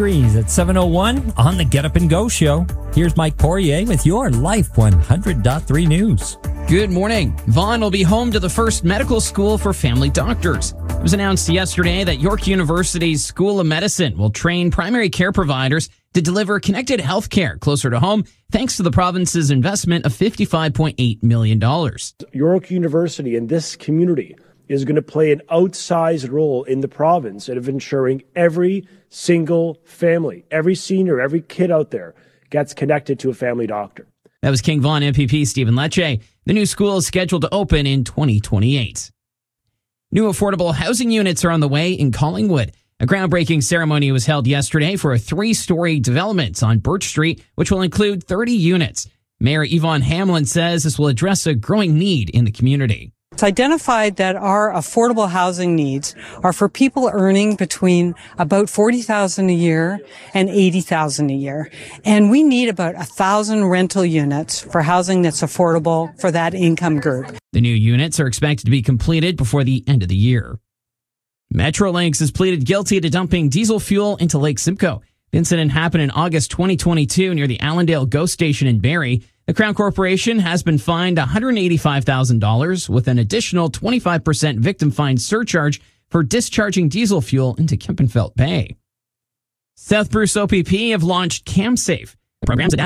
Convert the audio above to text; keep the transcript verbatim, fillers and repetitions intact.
degrees at seven oh one on the Get Up and Go show. Here's Mike Poirier with your Life one hundred point three news. Good morning. Vaughan will be home to the first medical school for family doctors. It was announced yesterday that York University's School of Medicine will train primary care providers to deliver connected health care closer to home, thanks to the province's investment of fifty-five point eight million dollars. York University and this community is going to play an outsized role in the province of ensuring every single family, every senior, every kid out there gets connected to a family doctor. That was King Vaughan M P P Stephen Lecce. The new school is scheduled to open in twenty twenty-eight. New affordable housing units are on the way in Collingwood. A groundbreaking ceremony was held yesterday for a three-story development on Birch Street, which will include thirty units. Mayor Yvonne Hamlin says this will address a growing need in the community. It's identified that our affordable housing needs are for people earning between about forty thousand dollars a year and eighty thousand dollars a year. And we need about one thousand rental units for housing that's affordable for that income group. The new units are expected to be completed before the end of the year. Metrolinx has pleaded guilty to dumping diesel fuel into Lake Simcoe. The incident happened in August twenty twenty-two near the Allendale GO station in Barrie. The Crown Corporation has been fined one hundred eighty-five thousand dollars with an additional twenty-five percent victim fine surcharge for discharging diesel fuel into Kempenfelt Bay. South Bruce O P P have launched CamSafe. The program's